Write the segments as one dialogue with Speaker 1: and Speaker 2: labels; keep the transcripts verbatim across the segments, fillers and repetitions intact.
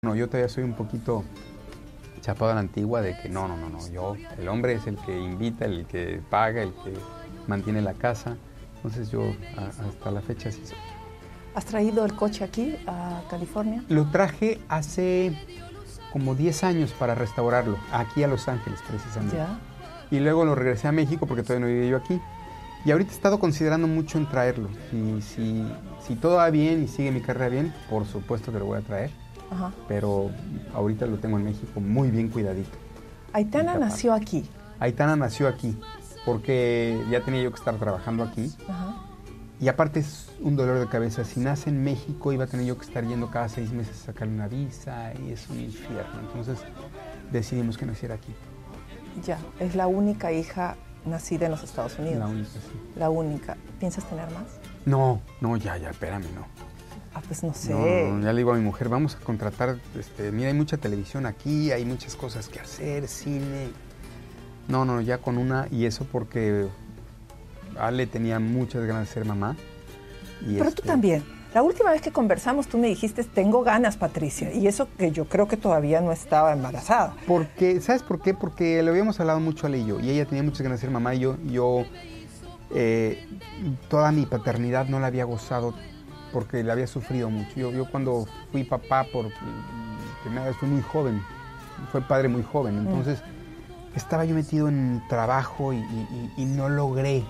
Speaker 1: No, yo todavía soy un poquito chapado a la antigua de que no, no, no, no, yo, el hombre es el que invita, el que paga, el que mantiene la casa. Entonces yo a, hasta la fecha sí soy.
Speaker 2: ¿Has traído el coche aquí a California?
Speaker 1: Lo traje hace como diez años para restaurarlo, aquí a Los Ángeles precisamente.
Speaker 2: Ya.
Speaker 1: Y luego lo regresé a México porque todavía no vivía yo aquí. Y ahorita he estado considerando mucho en traerlo. Si, si, si todo va bien y sigue mi carrera bien, por supuesto que lo voy a traer.
Speaker 2: Ajá.
Speaker 1: Pero ahorita lo tengo en México muy bien cuidadito.
Speaker 2: Aitana nació aquí.
Speaker 1: Aitana nació aquí porque ya tenía yo que estar trabajando aquí.
Speaker 2: Ajá.
Speaker 1: Y aparte es un dolor de cabeza. Si nace en México iba a tener yo que estar yendo cada seis meses a sacarle una visa y es un infierno. Entonces decidimos que naciera aquí.
Speaker 2: Ya, es la única hija nacida en los Estados Unidos.
Speaker 1: La única, sí.
Speaker 2: La única. ¿Piensas tener más?
Speaker 1: No, no, ya, ya, espérame, no.
Speaker 2: Ah, pues no sé.
Speaker 1: No, no, ya le digo a mi mujer, vamos a contratar, este, mira, hay mucha televisión aquí, hay muchas cosas que hacer, cine. No, no, ya con una, y eso porque Ale tenía muchas ganas de ser mamá. Y
Speaker 2: Pero
Speaker 1: este,
Speaker 2: tú también. La última vez que conversamos tú me dijiste, tengo ganas, Patricia. Y eso que yo creo que todavía no estaba embarazada.
Speaker 1: Porque, ¿sabes por qué? Porque le habíamos hablado mucho Ale y yo, y ella tenía muchas ganas de ser mamá, y yo, yo eh, toda mi paternidad no la había gozado porque la había sufrido mucho. Yo, yo cuando fui papá por primera vez fui muy joven, fue padre muy joven, entonces mm. estaba yo metido en trabajo y, y, y no logré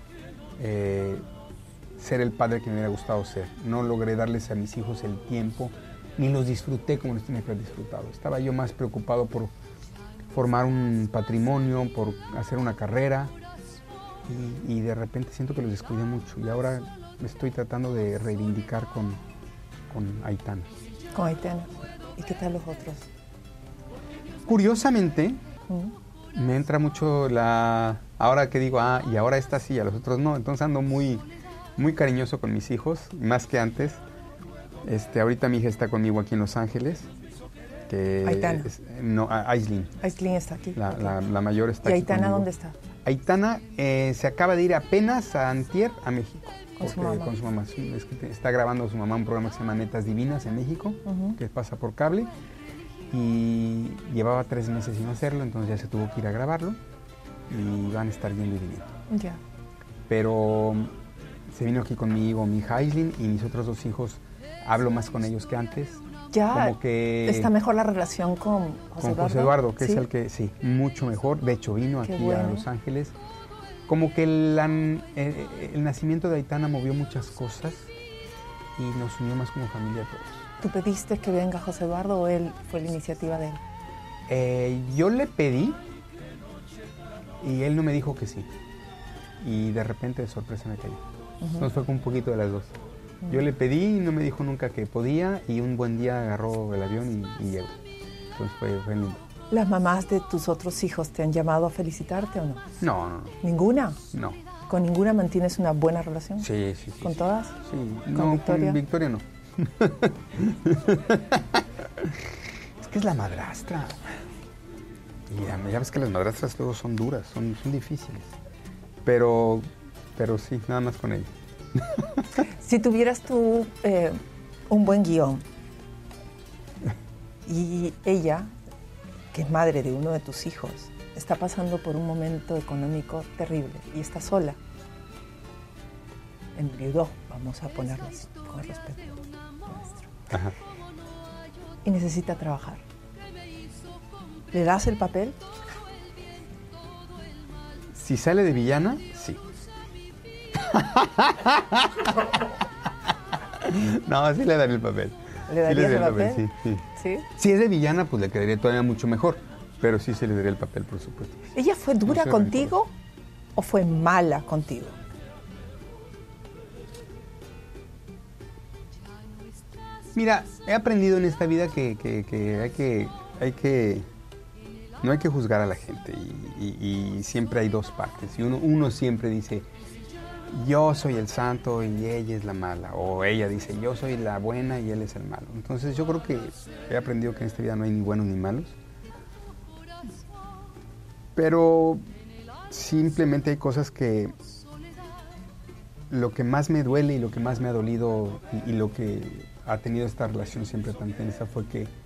Speaker 1: eh, ser el padre que me hubiera gustado ser. No logré darles a mis hijos el tiempo, ni los disfruté como los tenía que haber disfrutado. Estaba yo más preocupado por formar un patrimonio, por hacer una carrera, y, y de repente siento que los descuidé mucho, y ahora me estoy tratando de reivindicar con, con Aitana.
Speaker 2: Con Aitana. ¿Y qué tal los otros?
Speaker 1: Curiosamente,
Speaker 2: ¿Mm?
Speaker 1: me entra mucho la... Ahora que digo, ah, y ahora esta sí, a los otros no. Entonces ando muy, muy cariñoso con mis hijos, más que antes. Este, ahorita mi hija está conmigo aquí en Los Ángeles. Que
Speaker 2: Aitana.
Speaker 1: Es, no, Aislinn.
Speaker 2: Aislinn está aquí.
Speaker 1: La,
Speaker 2: okay.
Speaker 1: la, la mayor está
Speaker 2: aquí. ¿Y
Speaker 1: aquí
Speaker 2: Aitana
Speaker 1: conmigo.
Speaker 2: dónde está?
Speaker 1: Aitana eh, se acaba de ir apenas a antier a México.
Speaker 2: Con su mamá.
Speaker 1: Con su mamá. Es que está grabando su mamá un programa que se llama Netas Divinas en México, uh-huh. que pasa por cable. Y llevaba tres meses sin hacerlo, entonces ya se tuvo que ir a grabarlo. Y van a estar yendo y viniendo.
Speaker 2: Ya. Yeah.
Speaker 1: Pero se vino aquí conmigo mi hija Aislinn y mis otros dos hijos. Hablo más con ellos que antes.
Speaker 2: Ya,
Speaker 1: como que
Speaker 2: está mejor la relación con José
Speaker 1: con
Speaker 2: Eduardo.
Speaker 1: José Eduardo, que
Speaker 2: ¿Sí?
Speaker 1: es el que, sí, mucho mejor. De hecho, vino
Speaker 2: Qué
Speaker 1: aquí
Speaker 2: bueno.
Speaker 1: a Los Ángeles. Como que el, el, el nacimiento de Aitana movió muchas cosas y nos unió más como familia a todos.
Speaker 2: ¿Tú pediste que venga José Eduardo o él fue la iniciativa de él?
Speaker 1: Eh, yo le pedí y él no me dijo que sí. Y de repente de sorpresa me cayó. Uh-huh. Entonces fue con un poquito de las dos. Yo le pedí y no me dijo nunca que podía, y un buen día agarró el avión y, y llegó. Entonces fue, fue lindo.
Speaker 2: ¿Las mamás de tus otros hijos te han llamado a felicitarte o no?
Speaker 1: No, no, no.
Speaker 2: ¿Ninguna?
Speaker 1: No.
Speaker 2: ¿Con ninguna mantienes una buena relación?
Speaker 1: Sí, sí, sí.
Speaker 2: ¿Con
Speaker 1: sí.
Speaker 2: todas?
Speaker 1: Sí.
Speaker 2: ¿Con
Speaker 1: no,
Speaker 2: Victoria?
Speaker 1: Con Victoria no. Es que es la madrastra. Y ya, ya ves que las madrastras luego son duras, son, son difíciles. Pero, pero sí, nada más con ella.
Speaker 2: Si tuvieras tú eh, un buen guión y ella, que es madre de uno de tus hijos, está pasando por un momento económico terrible y está sola, enviudó, vamos a ponerlo así, con el respeto nuestro,
Speaker 1: Ajá.
Speaker 2: y necesita trabajar, ¿le das el papel?
Speaker 1: Si sale de villana, sí. No, sí le daré el papel.
Speaker 2: ¿Le darías
Speaker 1: sí le
Speaker 2: el papel?
Speaker 1: papel? Sí, sí.
Speaker 2: ¿Sí?
Speaker 1: Si es de villana, pues le quedaría todavía mucho mejor. Pero sí se le daría el papel, por supuesto.
Speaker 2: ¿Ella fue dura no contigo o fue mala contigo?
Speaker 1: Mira, he aprendido en esta vida que, que, que, hay que, hay que... No hay que juzgar a la gente. Y, y, y siempre hay dos partes. Y uno, uno siempre dice... Yo soy el santo y ella es la mala. O ella dice, yo soy la buena y él es el malo. Entonces yo creo que he aprendido que en esta vida no hay ni buenos ni malos. Pero simplemente hay cosas que... Lo que más me duele y lo que más me ha dolido y, y lo que ha tenido esta relación siempre tan tensa fue que